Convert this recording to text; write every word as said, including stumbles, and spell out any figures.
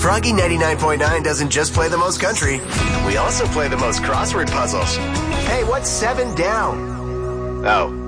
Froggy ninety-nine point nine doesn't just play the most country. We also play the most crossword puzzles. Hey, what's seven down? Oh.